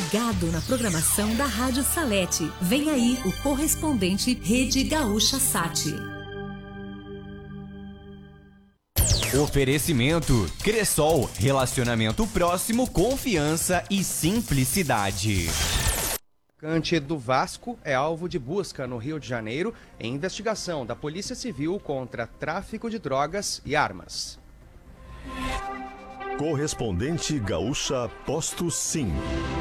ligado na programação da Rádio Salete. Vem aí o correspondente Rede Gaúcha Sat. Oferecimento Cressol, relacionamento próximo, confiança e simplicidade. O atacante do Vasco é alvo de busca no Rio de Janeiro em investigação da Polícia Civil contra tráfico de drogas e armas. Correspondente Gaúcha Posto Sim.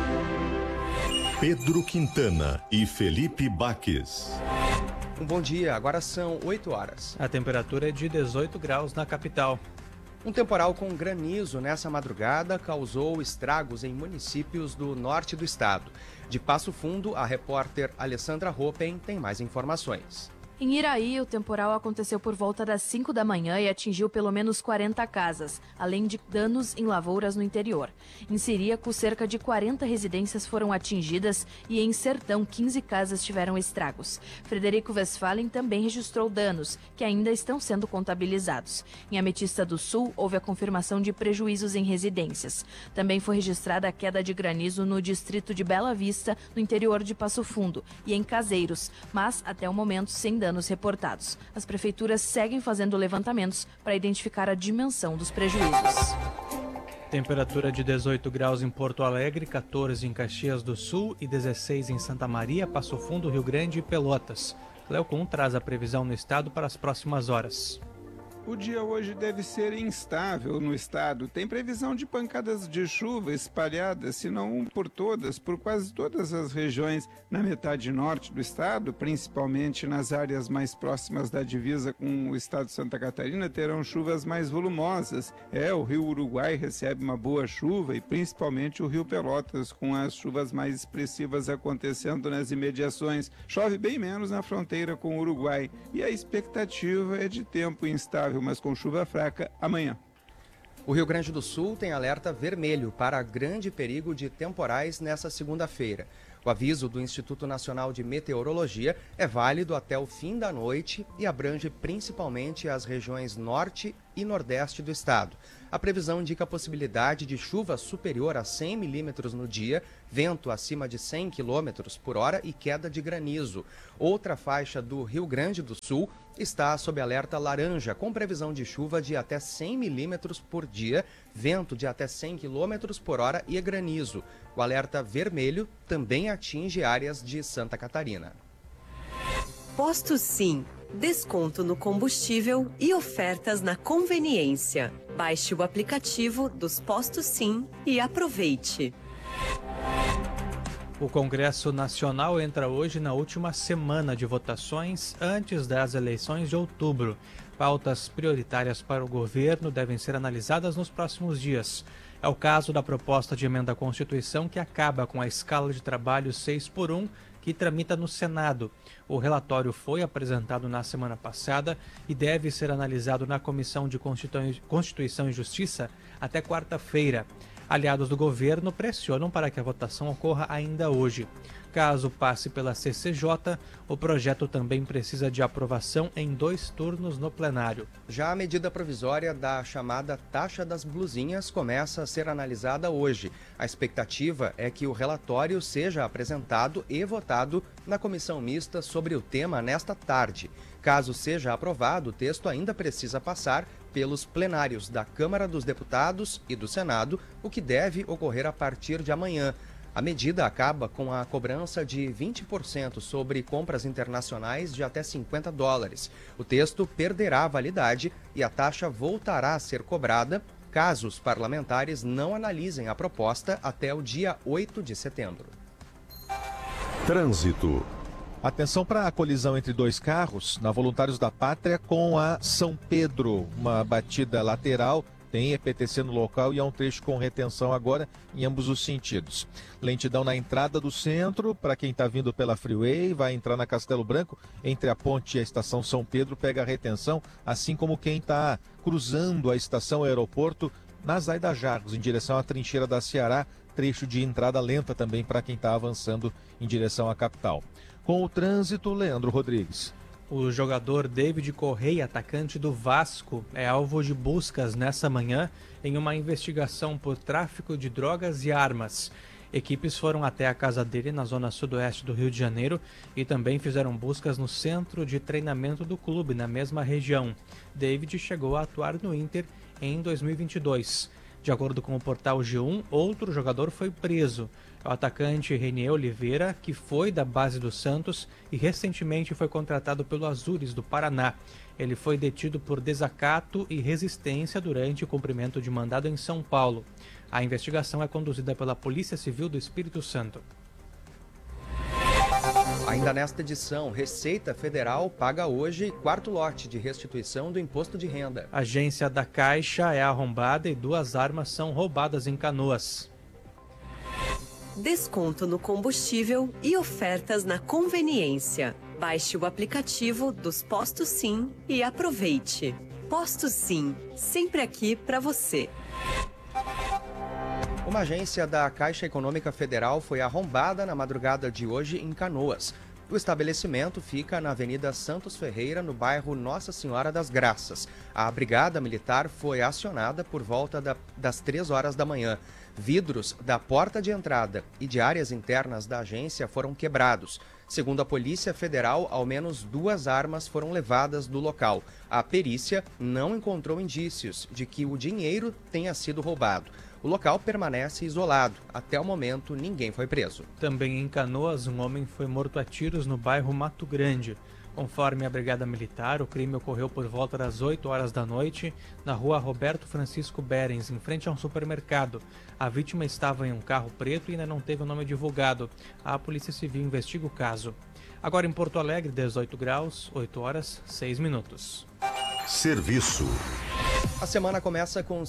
Pedro Quintana e Felipe Baques. Um bom dia, agora são 8 horas. A temperatura é de 18 graus na capital. Um temporal com granizo nessa madrugada causou estragos em municípios do norte do estado. De Passo Fundo, a repórter Alessandra Ropen tem mais informações. Em Iraí, o temporal aconteceu por volta das 5 da manhã e atingiu pelo menos 40 casas, além de danos em lavouras no interior. Em Ciríaco, cerca de 40 residências foram atingidas e em Sertão, 15 casas tiveram estragos. Frederico Westphalen também registrou danos, que ainda estão sendo contabilizados. Em Ametista do Sul, houve a confirmação de prejuízos em residências. Também foi registrada a queda de granizo no distrito de Bela Vista, no interior de Passo Fundo, e em Caseiros, mas até o momento sem danos reportados. As prefeituras seguem fazendo levantamentos para identificar a dimensão dos prejuízos. Temperatura de 18 graus em Porto Alegre, 14 em Caxias do Sul e 16 em Santa Maria, Passo Fundo, Rio Grande e Pelotas. Cleocum traz a previsão no estado para as próximas horas. O dia hoje deve ser instável no estado. Tem previsão de pancadas de chuva espalhadas, se não por todas, por quase todas as regiões na metade norte do estado, principalmente nas áreas mais próximas da divisa com o estado de Santa Catarina, terão chuvas mais volumosas. O Rio Uruguai recebe uma boa chuva e principalmente o Rio Pelotas, com as chuvas mais expressivas acontecendo nas imediações. Chove bem menos na fronteira com o Uruguai e a expectativa é de tempo instável, mas com chuva fraca amanhã. O Rio Grande do Sul tem alerta vermelho para grande perigo de temporais nesta segunda-feira. O aviso do Instituto Nacional de Meteorologia é válido até o fim da noite e abrange principalmente as regiões norte e nordeste do estado. A previsão indica a possibilidade de chuva superior a 100 milímetros no dia, vento acima de 100 quilômetros por hora e queda de granizo. Outra faixa do Rio Grande do Sul está sob alerta laranja, com previsão de chuva de até 100 milímetros por dia, vento de até 100 quilômetros por hora e granizo. O alerta vermelho também atinge áreas de Santa Catarina. Posto Sim. Desconto no combustível e ofertas na conveniência. Baixe o aplicativo dos Postos Sim e aproveite. O Congresso Nacional entra hoje na última semana de votações antes das eleições de outubro. Pautas prioritárias para o governo devem ser analisadas nos próximos dias. É o caso da proposta de emenda à Constituição que acaba com a escala de trabalho 6x1, que tramita no Senado. O relatório foi apresentado na semana passada e deve ser analisado na Comissão de Constituição e Justiça até quarta-feira. Aliados do governo pressionam para que a votação ocorra ainda hoje. Caso passe pela CCJ, o projeto também precisa de aprovação em 2 turnos no plenário. Já a medida provisória da chamada taxa das blusinhas começa a ser analisada hoje. A expectativa é que o relatório seja apresentado e votado na comissão mista sobre o tema nesta tarde. Caso seja aprovado, o texto ainda precisa passar pelos plenários da Câmara dos Deputados e do Senado, o que deve ocorrer a partir de amanhã. A medida acaba com a cobrança de 20% sobre compras internacionais de até $50. O texto perderá a validade e a taxa voltará a ser cobrada caso os parlamentares não analisem a proposta até o dia 8 de setembro. Trânsito. Atenção para a colisão entre 2 carros na Voluntários da Pátria com a São Pedro. Uma batida lateral, tem EPTC no local e há um trecho com retenção agora em ambos os sentidos. Lentidão na entrada do centro, para quem está vindo pela Freeway, vai entrar na Castelo Branco, entre a ponte e a estação São Pedro, pega a retenção, assim como quem está cruzando a estação aeroporto na Zaida Jarros, em direção à trincheira da Ceará, trecho de entrada lenta também para quem está avançando em direção à capital. Com o trânsito, Leandro Rodrigues. O jogador David Correia, atacante do Vasco, é alvo de buscas nessa manhã em uma investigação por tráfico de drogas e armas. Equipes foram até a casa dele na zona sudoeste do Rio de Janeiro e também fizeram buscas no centro de treinamento do clube, na mesma região. David chegou a atuar no Inter em 2022. De acordo com o portal G1, outro jogador foi preso. É o atacante Renier Oliveira, que foi da base do Santos e recentemente foi contratado pelo Azures do Paraná. Ele foi detido por desacato e resistência durante o cumprimento de mandado em São Paulo. A investigação é conduzida pela Polícia Civil do Espírito Santo. Ainda nesta edição, Receita Federal paga hoje quarto lote de restituição do imposto de renda. A agência da Caixa é arrombada e 2 armas são roubadas em Canoas. Desconto no combustível e ofertas na conveniência. Baixe o aplicativo dos Postos Sim e aproveite. Postos Sim, sempre aqui para você. Uma agência da Caixa Econômica Federal foi arrombada na madrugada de hoje em Canoas. O estabelecimento fica na Avenida Santos Ferreira, no bairro Nossa Senhora das Graças. A Brigada Militar foi acionada por volta das 3 horas da manhã. Vidros da porta de entrada e de áreas internas da agência foram quebrados. Segundo a Polícia Federal, ao menos 2 armas foram levadas do local. A perícia não encontrou indícios de que o dinheiro tenha sido roubado. O local permanece isolado. Até o momento, ninguém foi preso. Também em Canoas, um homem foi morto a tiros no bairro Mato Grande. Conforme a Brigada Militar, o crime ocorreu por volta das 8 horas da noite, na rua Roberto Francisco Berens, em frente a um supermercado. A vítima estava em um carro preto e ainda não teve o nome divulgado. A Polícia Civil investiga o caso. Agora em Porto Alegre, 18 graus, 8 horas, 6 minutos. Serviço. A semana começa com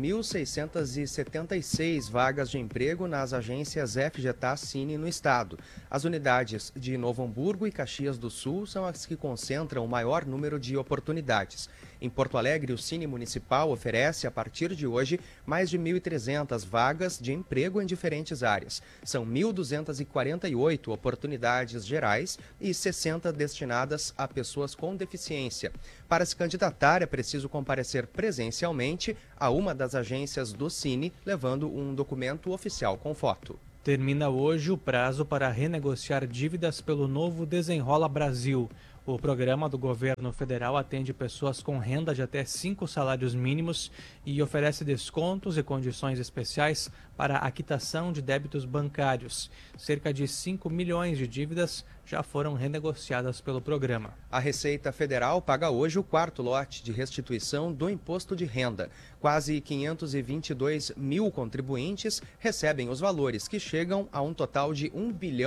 5.676 vagas de emprego nas agências FGTAS Cine no estado. As unidades de Novo Hamburgo e Caxias do Sul são as que concentram o maior número de oportunidades. Em Porto Alegre, o Cine Municipal oferece, a partir de hoje, mais de 1.300 vagas de emprego em diferentes áreas. São 1.248 oportunidades gerais e 60 destinadas a pessoas com deficiência. Para se candidatar, é preciso comparecer presencialmente a uma das agências do Cine, levando um documento oficial com foto. Termina hoje o prazo para renegociar dívidas pelo novo Desenrola Brasil. O programa do governo federal atende pessoas com renda de até 5 salários mínimos e oferece descontos e condições especiais para a quitação de débitos bancários. Cerca de 5 milhões de dívidas já foram renegociadas pelo programa. A Receita Federal paga hoje o quarto lote de restituição do imposto de renda. Quase 522 mil contribuintes recebem os valores, que chegam a um total de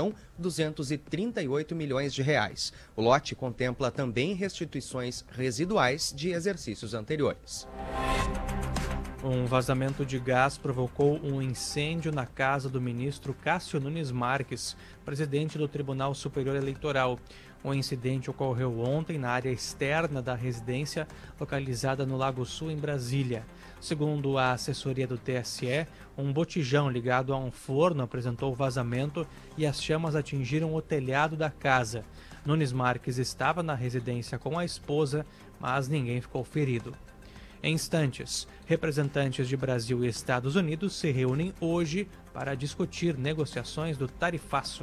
1.238 bilhões de reais. O lote contempla também restituições residuais de exercícios anteriores. Um vazamento de gás provocou um incêndio na casa do ministro Cássio Nunes Marques, presidente do Tribunal Superior Eleitoral. O incidente ocorreu ontem na área externa da residência, localizada no Lago Sul, em Brasília. Segundo a assessoria do TSE, um botijão ligado a um forno apresentou vazamento e as chamas atingiram o telhado da casa. Nunes Marques estava na residência com a esposa, mas ninguém ficou ferido. Em instantes, representantes de Brasil e Estados Unidos se reúnem hoje para discutir negociações do tarifaço.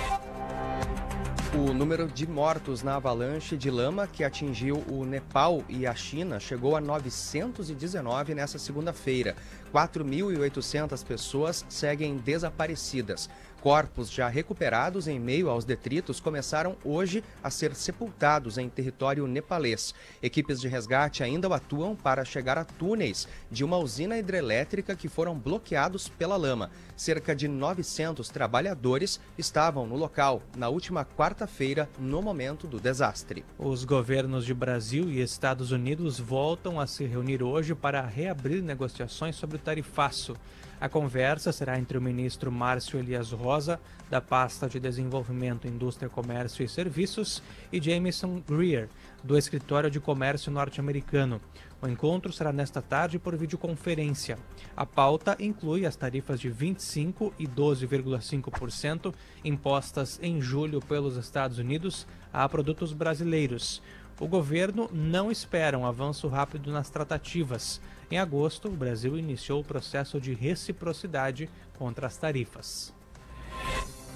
O número de mortos na avalanche de lama que atingiu o Nepal e a China chegou a 919 nesta segunda-feira. 4.800 pessoas seguem desaparecidas. Corpos já recuperados em meio aos detritos começaram hoje a ser sepultados em território nepalês. Equipes de resgate ainda atuam para chegar a túneis de uma usina hidrelétrica que foram bloqueados pela lama. Cerca de 900 trabalhadores estavam no local na última quarta-feira, no momento do desastre. Os governos de Brasil e Estados Unidos voltam a se reunir hoje para reabrir negociações sobre o tarifaço. A conversa será entre o ministro Márcio Elias Rosa, da pasta de Desenvolvimento, Indústria, Comércio e Serviços, e Jameson Greer, do Escritório de Comércio norte-americano. O encontro será nesta tarde por videoconferência. A pauta inclui as tarifas de 25% e 12,5% impostas em julho pelos Estados Unidos a produtos brasileiros. O governo não espera um avanço rápido nas tratativas. Em agosto, o Brasil iniciou o processo de reciprocidade contra as tarifas.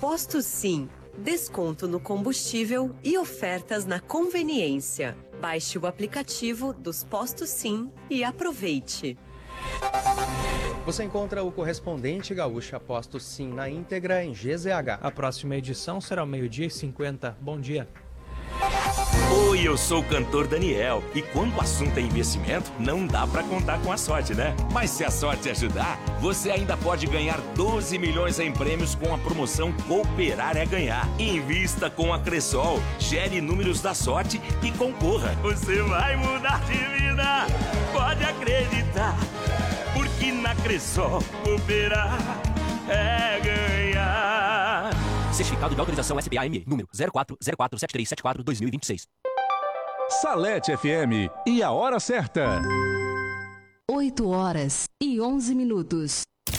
Posto Sim, desconto no combustível e ofertas na conveniência. Baixe o aplicativo dos Postos Sim e aproveite. Você encontra o Correspondente Gaúcha Posto Sim na íntegra em GZH. A próxima edição será ao 12h50. Bom dia. Oi, eu sou o cantor Daniel. E quando o assunto é investimento, não dá pra contar com a sorte, né? Mas se a sorte ajudar, você ainda pode ganhar 12 milhões em prêmios com a promoção Cooperar é Ganhar. Invista com a Cressol, gere números da sorte e concorra. Você vai mudar de vida, pode acreditar. Porque na Cressol, cooperar é ganhar. Certificado de autorização SBAM, número 04047374-2026. Salete FM e a hora certa. 8h11.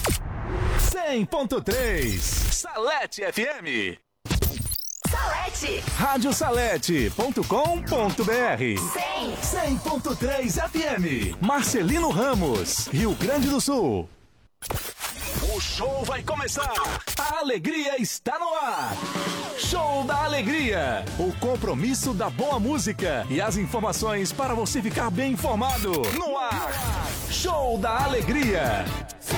100.3 Salete FM. Salete. Radiosalete.com.br 100.3 FM. Marcelino Ramos, Rio Grande do Sul. O show vai começar! A alegria está no ar! Show da Alegria! O compromisso da boa música e as informações para você ficar bem informado. No ar! Show da Alegria!